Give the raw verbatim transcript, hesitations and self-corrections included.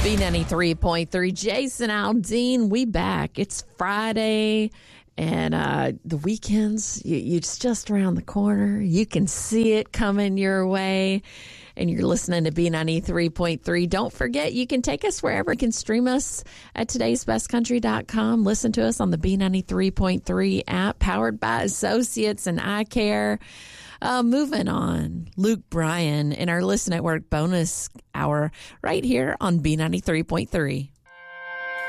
B ninety-three point three, Jason Aldean, we back. It's Friday, and uh, the weekends, you, it's just around the corner. You can see it coming your way, and you're listening to B ninety-three point three. Don't forget, you can take us wherever. You can stream us at todays best country dot com. Listen to us on the B ninety-three point three app, powered by Associates and iCare. Uh, moving on, Luke Bryan in our Listen at Work bonus hour right here on B ninety-three point three.